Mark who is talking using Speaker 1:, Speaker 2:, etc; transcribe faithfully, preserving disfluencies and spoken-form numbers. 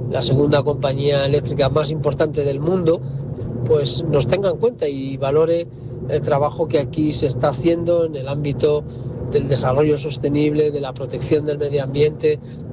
Speaker 1: la segunda compañía eléctrica más importante del mundo, pues nos tenga en cuenta y valore el trabajo que aquí se está haciendo en el ámbito del desarrollo sostenible, de la protección del medio ambiente,